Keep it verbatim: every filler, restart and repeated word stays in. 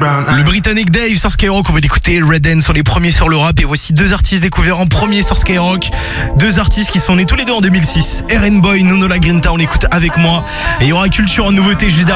Le Britannique Dave sur Skyrock, on va l'écouter. Redden sont les premiers sur le rap. Et voici deux artistes découverts en premier sur Skyrock. Deux artistes qui sont nés tous les deux en deux mille six. R N Boy, Nuno La Grinta, on l'écoute avec moi. Et il y aura culture en nouveauté juste derrière.